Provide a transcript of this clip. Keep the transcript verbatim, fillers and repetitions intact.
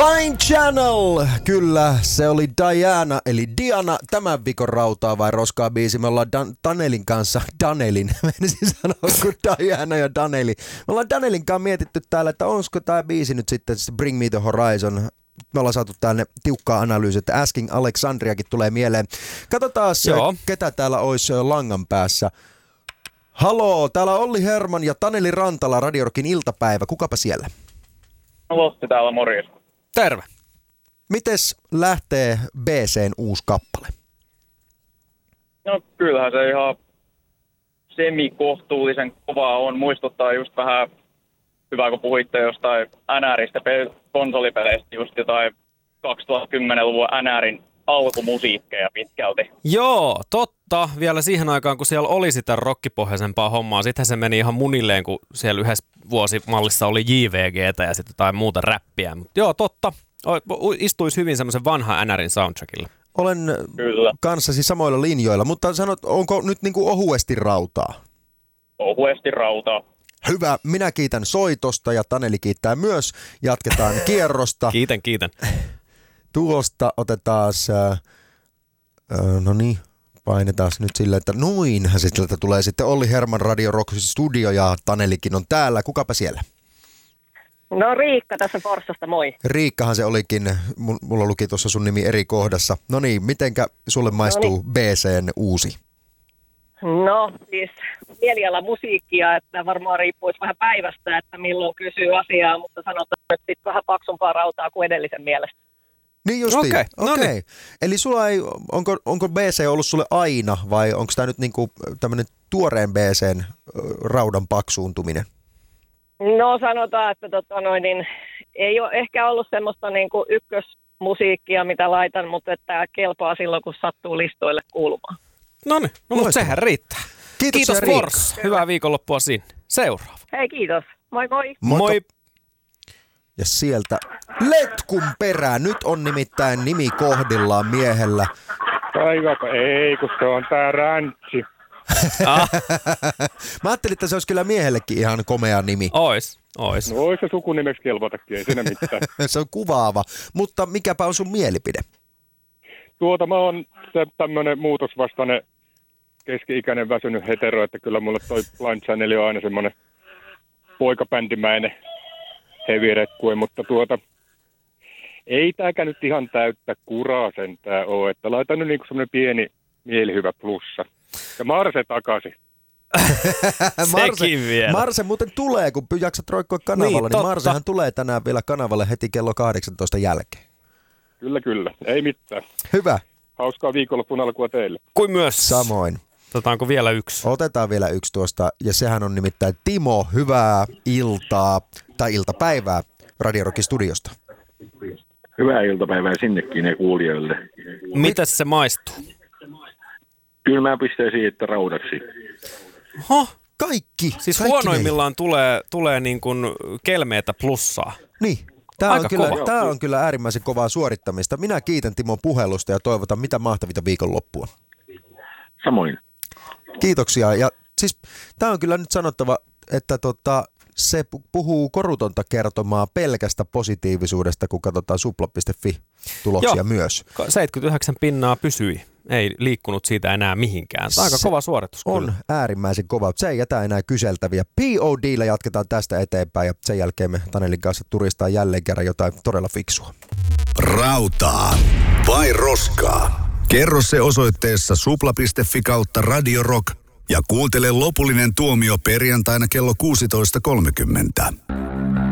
Blind Channel! Kyllä, se oli Diana, eli Diana, tämän viikon rautaa vai roskaa biisi. Me ollaan Dan- Danelin kanssa, Danelin, menisin sanoa kuin Diana ja Daneli. Me ollaan Danelin kanssa mietitty täällä, että onko tämä biisi nyt sitten Bring Me The Horizon. Me ollaan saatu tänne tiukkaa analyysiä, että Asking Alexandriakin tulee mieleen. Katsotaan, ketä täällä olisi langan päässä. Haloo, täällä Olli Herman ja Taneli Rantala, Radio Rockin iltapäivä. Kukapa siellä? Lotti täällä, morjes. Terve. Mites lähtee B C:n uusi kappale? No kyllähän se ihan semi-kohtuullisen kovaa on. Muistuttaa just vähän, hyvä kun puhuitte jostain N R:istä, konsolipeleistä, just jotain kaksituhattakymmenluvun N R:n alkumusiikkeja pitkälti. Joo, totta. Vielä siihen aikaan, kun siellä oli sitä rockipohjaisempaa hommaa. Sittenhän se meni ihan munilleen, kun siellä yhdessä vuosimallissa oli J V G:tä ja sitten jotain muuta räppiä. Mut joo, totta. Istuisi hyvin semmoisen vanhan N R:n soundtrackilla. Olen Kyllä. kanssasi samoilla linjoilla, mutta sanot, onko nyt niinku ohuesti rautaa? Ohuesti rautaa. Hyvä, minä kiitän soitosta ja Taneli kiittää myös. Jatketaan kierrosta. Kiitän, kiitän. Tuosta otetaan, äh, no niin, painetaan nyt silleen, että noinhan sitten tulee sitten Olli Herman Radio Rock Studio ja Tanelikin on täällä. Kukapa siellä? No Riikka tässä Forssasta, moi. Riikkahan se olikin, mulla luki tuossa sun nimi eri kohdassa. No niin, mitenkä sulle maistuu Noniin. B C:n uusi? No siis mieliala musiikkia, että varmaan riippuisi vähän päivästä, että milloin kysyy asiaa, mutta sanotaan nyt sitten vähän paksumpaa rautaa kuin edellisen mielestä. Niin justiin, okei. Okay, okay. no niin. Eli sulla ei, onko, onko B C ollut sulle aina vai onko tämä nyt niinku tämmöinen tuoreen B C:n raudan paksuuntuminen? No sanotaan, että tota noin, niin ei ole ehkä ollut semmoista niinku ykkösmusiikkia, mitä laitan, mutta että kelpaa silloin, kun sattuu listoille kuulumaan. Noniin, no mutta sehän riittää. Kiitos, Kiitos Fors. Hyvää viikonloppua sinne. Seuraava. Hei, kiitos. Moi moi. Moi. Moi. Ja sieltä letkun perään. Nyt on nimittäin nimi kohdillaan miehellä. Päiväpä, ei kun se on tää Räntsi. Ah. Mä ajattelin, että se olisi kyllä miehellekin ihan komea nimi. Ois, ois. No ois se sukunimeksi kelpatakin, ei siinä mitään. Se on kuvaava. Mutta mikäpä on sun mielipide? Tuota mä oon se tämmönen muutosvastainen keski-ikäinen väsynyt hetero, että kyllä mulle toi Blind Channel on aina semmonen poikabändimäinen heavy-rekkue, mutta tuota ei tääkään nyt ihan täyttä kuraa sentään oo, että laitan nyt niinku semmonen pieni mielihyvä plussa. Ja Marse takaisin. Marse, vielä. Marse muuten tulee, kun jaksat roikkua kanavalla, niin, niin Marsehan tulee tänään vielä kanavalle heti kello kahdeksantoista jälkeen. Kyllä, kyllä. Ei mitään. Hyvä. Hauskaa viikonloppun alkua teille. Kuin myös. Samoin. Otetaanko vielä yksi? Otetaan vielä yksi tuosta, ja sehän on nimittäin Timo, hyvää iltaa, tai iltapäivää Radio Rockin studiosta. Hyvää iltapäivää sinnekin ja kuulijoille. Mitäs se maistuu? Kyllä mä pistäisin, että raudaksi. Huh? Kaikki. Siis kaikki huonoimmillaan tulee, tulee niin kuin kelmeetä plussaa. Niin. Tämä on, kyllä, kova. tämä on kyllä äärimmäisen kovaa suorittamista. Minä kiitän Timon puhelusta ja toivotan mitä mahtavita viikonloppua. Samoin. Kiitoksia. Ja siis tämä on kyllä nyt sanottava, että tota, se puhuu korutonta kertomaa pelkästä positiivisuudesta, kun katsotaan supla piste fi-tuloksia Joo. myös. seitsemänkymmentäyhdeksän pinnaa pysyi. Ei liikkunut siitä enää mihinkään. Aika se kova suoritus on kyllä. äärimmäisen kova. Se ei jätä enää kyseltäviä. P O D:llä jatketaan tästä eteenpäin ja sen jälkeen me Tanelin kanssa turistaa jälleen kerran jotain todella fiksua. Rautaa vai roskaa? Kerro se osoitteessa supla piste fi kautta Radio Rock ja kuuntele lopullinen tuomio perjantaina kello kuusitoista kolmekymmentä.